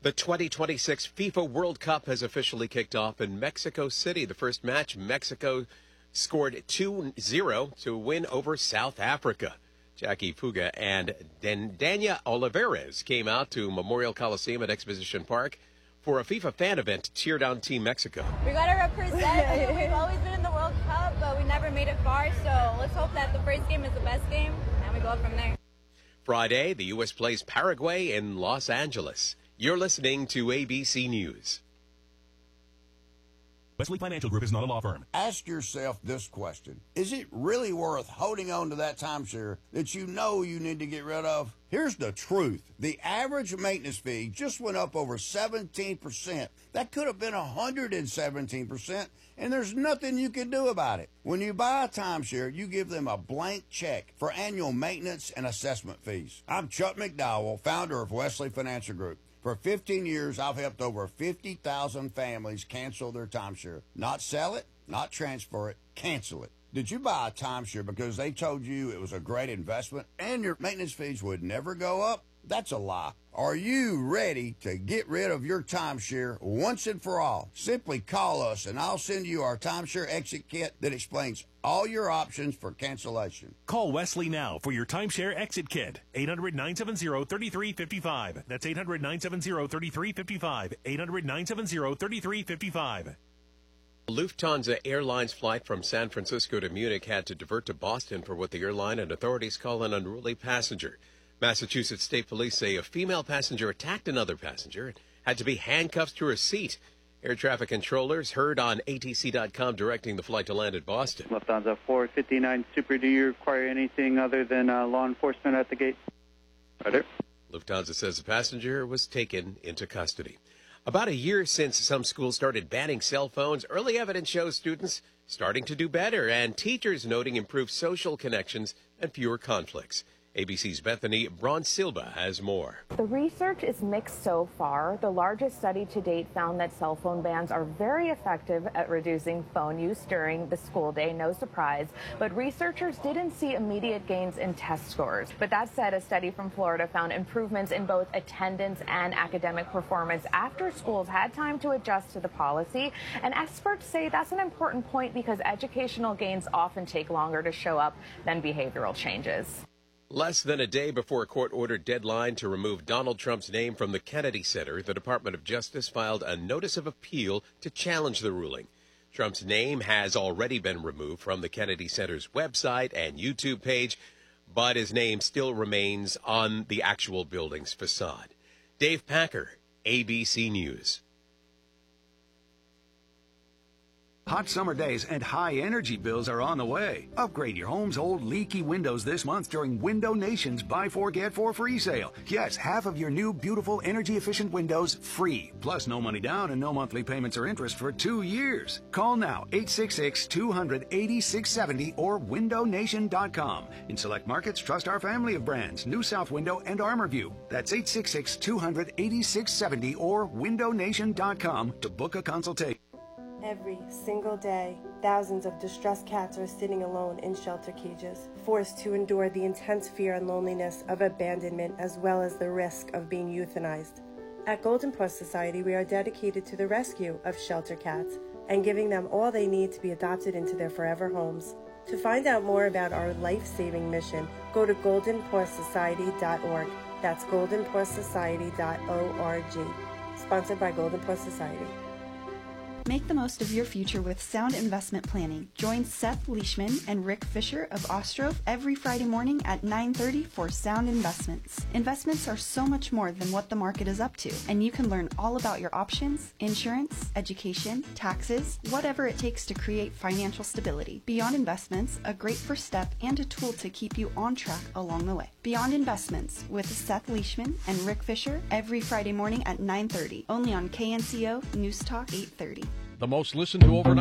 The 2026 FIFA World Cup has officially kicked off in Mexico City. The first match, Mexico scored 2-0 to win over South Africa. Jackie Puga and Dania Olivares came out to Memorial Coliseum at Exposition Park for a FIFA fan event to cheer down Team Mexico. We got to represent. We've always been in the World Cup, but we never made it far. So let's hope that the first game is the best game, and we go from there. Friday, the U.S. plays Paraguay in Los Angeles. You're listening to ABC News. Wesley Financial Group is not a law firm. Ask yourself this question. Is it really worth holding on to that timeshare that you know you need to get rid of? Here's the truth. The average maintenance fee just went up over 17%. That could have been 117%, and there's nothing you can do about it. When you buy a timeshare, you give them a blank check for annual maintenance and assessment fees. I'm Chuck McDowell, founder of Wesley Financial Group. For 15 years, I've helped over 50,000 families cancel their timeshare. Not sell it, not transfer it, cancel it. Did you buy a timeshare because they told you it was a great investment and your maintenance fees would never go up? That's a lie. Are you ready to get rid of your timeshare once and for all? Simply call us and I'll send you our timeshare exit kit that explains all your options for cancellation. Call Wesley now for your timeshare exit kit. 800-970-3355. That's 800-970-3355. 800-970-3355. Lufthansa Airlines flight from San Francisco to Munich had to divert to Boston for what the airline and authorities call an unruly passenger. Massachusetts State Police say a female passenger attacked another passenger and had to be handcuffed to her seat. Air traffic controllers heard on ATC.com directing the flight to land at Boston. Lufthansa 459 Super, do you require anything other than law enforcement at the gate? Roger. Lufthansa says the passenger was taken into custody. About a year since some schools started banning cell phones, early evidence shows students starting to do better and teachers noting improved social connections and fewer conflicts. ABC's Bethany Braun-Silva has more. The research is mixed so far. The largest study to date found that cell phone bans are very effective at reducing phone use during the school day, no surprise. But researchers didn't see immediate gains in test scores. But that said, a study from Florida found improvements in both attendance and academic performance after schools had time to adjust to the policy. And experts say that's an important point because educational gains often take longer to show up than behavioral changes. Less than a day before a court-ordered deadline to remove Donald Trump's name from the Kennedy Center, the Department of Justice filed a notice of appeal to challenge the ruling. Trump's name has already been removed from the Kennedy Center's website and YouTube page, but his name still remains on the actual building's facade. Dave Packer, ABC News. Hot summer days and high energy bills are on the way. Upgrade your home's old leaky windows this month during Window Nation's Buy 4 Get 4 free sale. Yes, half of your new beautiful energy efficient windows free. Plus no money down and no monthly payments or interest for 2 years. Call now 866-200-8670 or windownation.com. In select markets, trust our family of brands, New South Window and ArmorView. That's 866-200-8670 or windownation.com to book a consultation. Every single day, thousands of distressed cats are sitting alone in shelter cages, forced to endure the intense fear and loneliness of abandonment as well as the risk of being euthanized. At Golden Plus Society, we are dedicated to the rescue of shelter cats and giving them all they need to be adopted into their forever homes. To find out more about our life-saving mission, go to goldenplussociety.org. That's goldenplussociety.org. Sponsored by Golden Plus Society. Make the most of your future with Sound Investment Planning. Join Seth Leishman and Rick Fisher of Ostrov every Friday morning at 9:30 for Sound Investments. Investments are so much more than what the market is up to, and you can learn all about your options, insurance, education, taxes, whatever it takes to create financial stability. Beyond Investments, a great first step and a tool to keep you on track along the way. Beyond Investments with Seth Leishman and Rick Fisher every Friday morning at 9:30, only on KNCO News Talk 830. The most listened to overnight